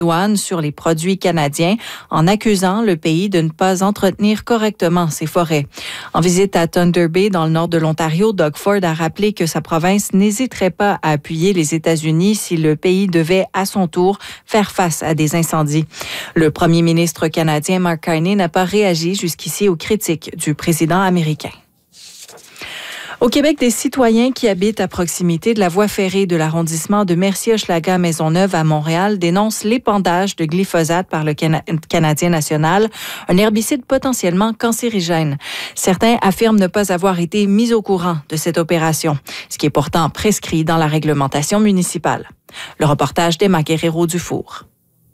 douane sur les produits canadiens en accusant le pays de ne pas entretenir correctement ses forêts. En visite à Thunder Bay, dans le nord de l'Ontario, Doug Ford a rappelé que sa province n'hésiterait pas à appuyer les États-Unis si le pays devait, à son tour, faire face à des incendies. Le premier ministre canadien Mark Carney n'a pas réagi jusqu'ici aux critiques du président américain. Au Québec, des citoyens qui habitent à proximité de la voie ferrée de l'arrondissement de Mercier-Hochelaga-Maisonneuve à Montréal dénoncent l'épandage de glyphosate par le Canadien national, un herbicide potentiellement cancérigène. Certains affirment ne pas avoir été mis au courant de cette opération, ce qui est pourtant prescrit dans la réglementation municipale. Le reportage d'Emma Guerrero-Dufour.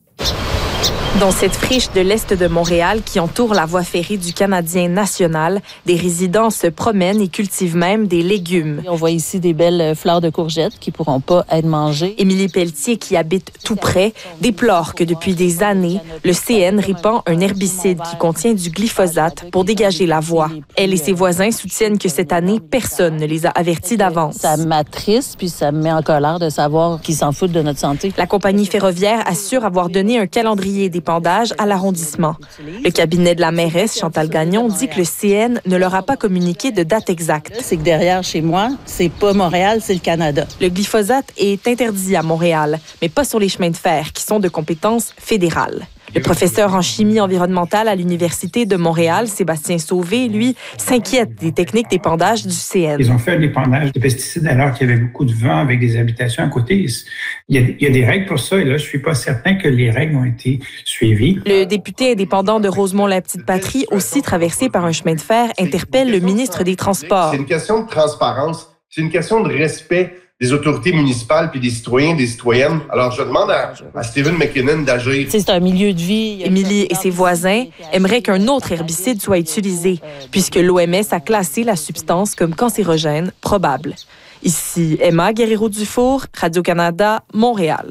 Dans cette friche de l'Est de Montréal qui entoure la voie ferrée du Canadien national, des résidents se promènent et cultivent même des légumes. On voit ici des belles fleurs de courgettes qui ne pourront pas être mangées. Émilie Pelletier, qui habite tout près, déplore que depuis des années, le CN répand un herbicide qui contient du glyphosate pour dégager la voie. Elle et ses voisins soutiennent que cette année, personne ne les a avertis d'avance. Ça m'attriste puis ça me met en colère de savoir qu'ils s'en foutent de notre santé. La compagnie ferroviaire assure avoir donné un calendrier d'épandage à l'arrondissement. Le cabinet de la mairesse, Chantal Gagnon, dit que le CN ne leur a pas communiqué de date exacte. C'est que derrière chez moi, c'est pas Montréal, c'est le Canada. Le glyphosate est interdit à Montréal, mais pas sur les chemins de fer, qui sont de compétence fédérale. Le professeur en chimie environnementale à l'Université de Montréal, Sébastien Sauvé, lui, s'inquiète des techniques d'épandage du CN. Ils ont fait un épandage de pesticides alors qu'il y avait beaucoup de vent avec des habitations à côté. Il y a des règles pour ça et là, je suis pas certain que les règles ont été suivies. Le député indépendant de Rosemont-la-Petite-Patrie, aussi traversé par un chemin de fer, interpelle le ministre des Transports. C'est une question de transparence, c'est une question de respect des autorités municipales puis des citoyens, des citoyennes. Alors, je demande à Stephen McKinnon d'agir. C'est un milieu de vie. Émilie et ses voisins aimeraient qu'un autre herbicide soit utilisé, puisque l'OMS a classé la substance comme cancérogène probable. Ici, Emma Guerrero-Dufour, Radio-Canada, Montréal.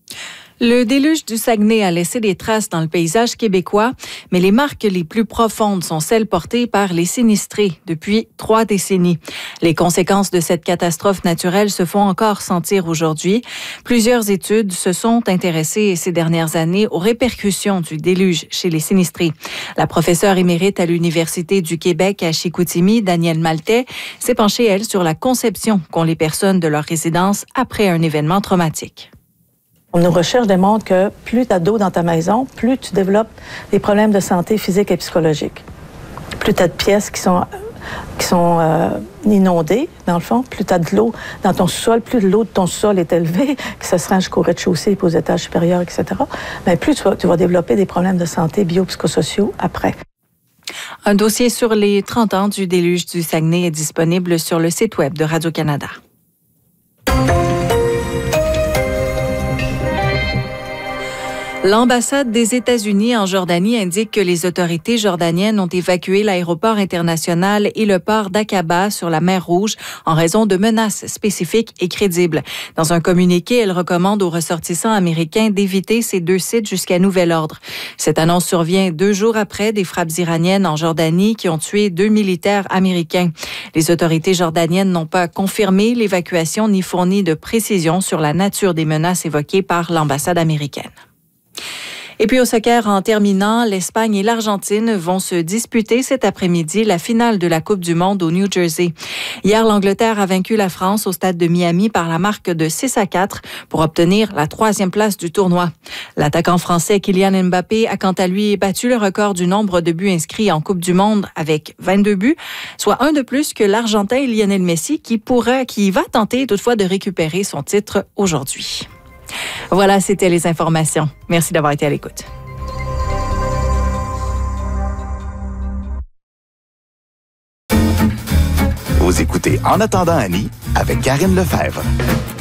Le déluge du Saguenay a laissé des traces dans le paysage québécois, mais les marques les plus profondes sont celles portées par les sinistrés depuis 3 décennies. Les conséquences de cette catastrophe naturelle se font encore sentir aujourd'hui. Plusieurs études se sont intéressées ces dernières années aux répercussions du déluge chez les sinistrés. La professeure émérite à l'Université du Québec à Chicoutimi, Danielle Maltais, s'est penchée, elle, sur la conception qu'ont les personnes de leur résidence après un événement traumatique. Nos recherches démontrent que plus tu as d'eau dans ta maison, plus tu développes des problèmes de santé physique et psychologique. Plus tu as de pièces qui sont inondées, dans le fond, plus tu as de l'eau dans ton sous-sol, plus l'eau de ton sous-sol est élevée, que ce sera jusqu'au rez-de-chaussée et aux étages supérieurs, etc., mais plus tu vas développer des problèmes de santé biopsychosociaux après. Un dossier sur les 30 ans du déluge du Saguenay est disponible sur le site web de Radio-Canada. L'ambassade des États-Unis en Jordanie indique que les autorités jordaniennes ont évacué l'aéroport international et le port d'Aqaba sur la mer Rouge en raison de menaces spécifiques et crédibles. Dans un communiqué, elle recommande aux ressortissants américains d'éviter ces 2 sites jusqu'à nouvel ordre. Cette annonce survient 2 jours après des frappes iraniennes en Jordanie qui ont tué 2 militaires américains. Les autorités jordaniennes n'ont pas confirmé l'évacuation ni fourni de précisions sur la nature des menaces évoquées par l'ambassade américaine. Et puis au soccer, en terminant, l'Espagne et l'Argentine vont se disputer cet après-midi la finale de la Coupe du monde au New Jersey. Hier, l'Angleterre a vaincu la France au stade de Miami par la marque de 6-4 pour obtenir la 3e place du tournoi. L'attaquant français Kylian Mbappé a quant à lui battu le record du nombre de buts inscrits en Coupe du monde avec 22 buts, soit un de plus que l'Argentin Lionel Messi qui va tenter toutefois de récupérer son titre aujourd'hui. Voilà, c'était les informations. Merci d'avoir été à l'écoute. Vous écoutez En attendant Annie avec Karine Lefebvre.